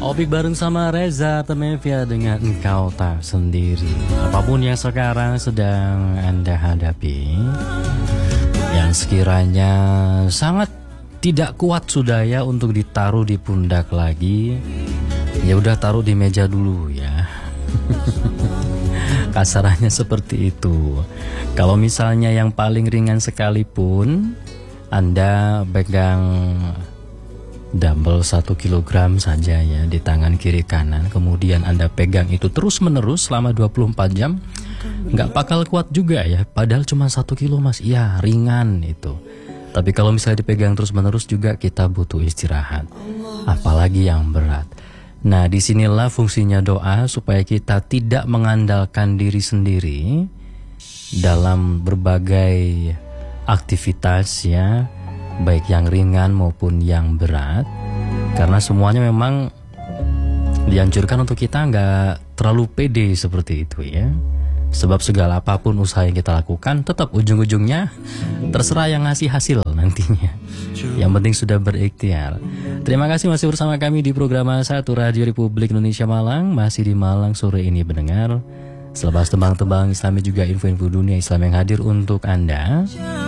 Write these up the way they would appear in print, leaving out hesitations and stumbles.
Opik bareng sama Reza Artamevia dengan Engkau Tak Sendiri. Apapun yang sekarang sedang Anda hadapi, yang sekiranya sangat tidak kuat sudah ya untuk ditaruh di pundak lagi, ya udah taruh di meja dulu ya. Kasarannya seperti itu. Kalau misalnya yang paling ringan sekalipun, Anda pegang dumbbell 1 kilogram saja ya di tangan kiri kanan, kemudian Anda pegang itu terus menerus selama 24 jam, nggak bakal kuat juga ya, padahal cuma 1 kilo mas, ya ringan itu. Tapi kalau misalnya dipegang terus menerus juga kita butuh istirahat, apalagi yang berat. Nah, disinilah fungsinya doa supaya kita tidak mengandalkan diri sendiri dalam berbagai aktivitas ya, baik yang ringan maupun yang berat, karena semuanya memang dianjurkan untuk kita nggak terlalu pede seperti itu ya. Sebab segala apapun usaha yang kita lakukan, tetap ujung-ujungnya terserah yang ngasih hasil nantinya. Yang penting sudah berikhtiar. Terima kasih masih bersama kami di program Satu Radio Republik Indonesia Malang. Masih di Malang sore ini mendengar selepas tembang-tembang Islami juga info-info dunia Islam yang hadir untuk Anda.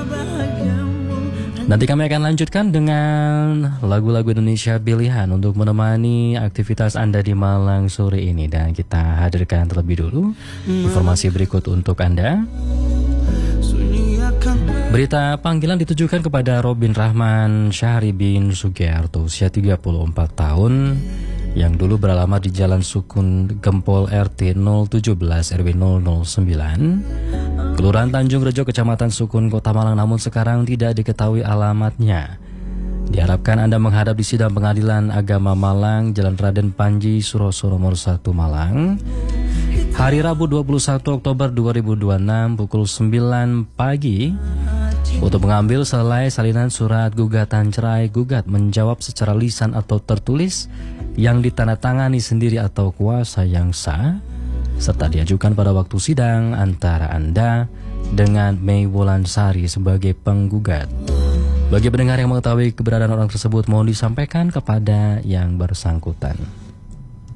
Nanti kami akan lanjutkan dengan lagu-lagu Indonesia pilihan untuk menemani aktivitas Anda di Malang sore ini. Dan kita hadirkan terlebih dulu informasi berikut untuk Anda. Berita panggilan ditujukan kepada Robin Rahman Syahri bin Sugiarto, usia 34 tahun, yang dulu beralamat di Jalan Sukun Gempol RT 017 RW 009 Kelurahan Tanjung Rejo, Kecamatan Sukun, Kota Malang, namun sekarang tidak diketahui alamatnya. Diharapkan Anda menghadap di sidang Pengadilan Agama Malang, Jalan Raden Panji Suroso nomor 1 Malang, hari Rabu 21 Oktober 2026 pukul 9 pagi untuk mengambil selai salinan surat gugatan cerai gugat menjawab secara lisan atau tertulis yang ditandatangani sendiri atau kuasa yang sah, serta diajukan pada waktu sidang antara Anda dengan Mei Wolansari sebagai penggugat. Bagi pendengar yang mengetahui keberadaan orang tersebut, mohon disampaikan kepada yang bersangkutan.